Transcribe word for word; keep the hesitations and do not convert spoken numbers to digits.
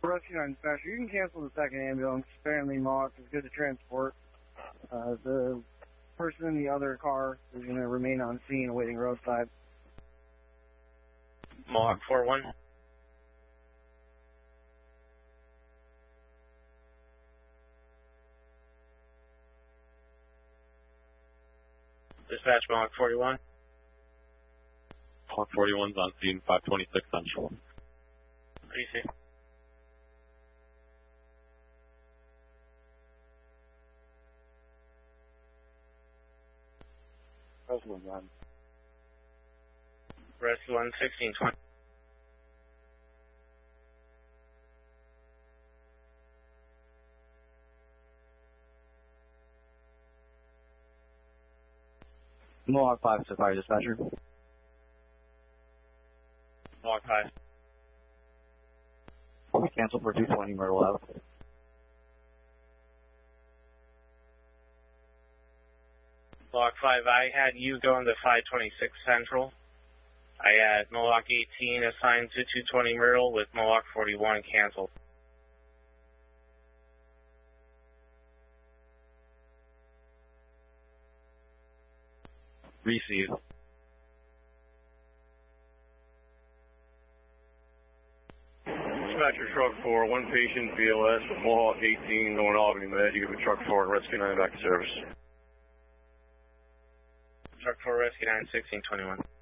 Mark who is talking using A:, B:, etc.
A: Rescue nine dispatcher, you can cancel the second ambulance. Apparently Mohawk is good to transport. Uh, the person in the other car is going to remain on scene awaiting roadside.
B: Mohawk four one. Dispatch Mohawk forty-one.
C: Mohawk forty-one's on scene, five twenty-six Central.
B: What do you see?
A: Rescue one's on.
B: Rescue one, sixteen twenty.
A: Mohawk five to fire dispatcher.
B: Mohawk five.
A: Cancel for two twenty Myrtle Ave.
B: Mohawk five, I had you going to five twenty-six Central. I had Mohawk eighteen assigned to two twenty Myrtle with Mohawk forty-one canceled.
C: Receive.
D: Dispatcher truck four, one patient B L S with Mohawk eighteen going Albany Med. You give a truck four and Rescue nine back to service.
B: Truck four, Rescue nine, sixteen twenty-one.